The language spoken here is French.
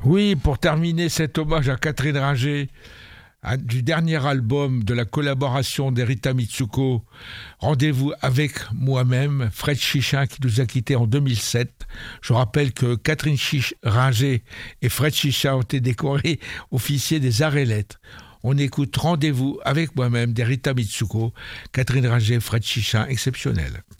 Oui, pour terminer cet hommage à Catherine Ringer, du dernier album de la collaboration d'Erita Mitsuko, rendez-vous avec moi-même, Fred Chichin, qui nous a quittés en 2007. Je rappelle que Catherine Ringer et Fred Chichin ont été décorés officiers des Arts et Lettres. On écoute Rendez-vous avec moi-même d'Erita Mitsuko, Catherine Ringer, Fred Chichin, exceptionnel.